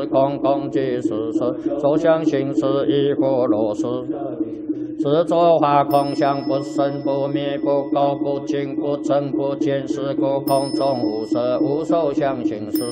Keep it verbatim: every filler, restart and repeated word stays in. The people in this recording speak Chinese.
是空，空即是实，所相行识亦复如是。是作化空相，不生不灭，不垢不净，不增不减，是故空中无色，无受相行识。